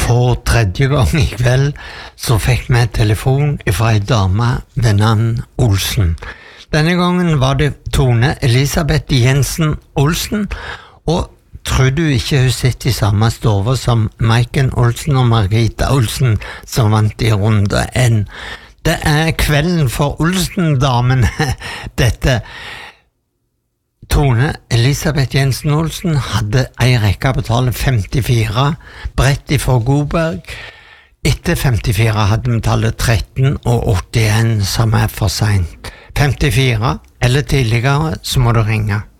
For tredje gang I kveld så fikk vi telefon fra en dame ved navn Olsen. Denne gangen var det Tone Elisabeth Jensen Olsen, og tror du ikke hun sitter I samme stove som Maiken Olsen og Margita Olsen som vant I runde 1. Det kvelden for Olsen-damene, dette. Tone Elisabeth Jensen Olsen hadde en rekke å betale 54, brett fra Godberg. Etter 54 hadde vi tallet 13 og 81, som for sent. 54 eller tidligere, så må du ringe.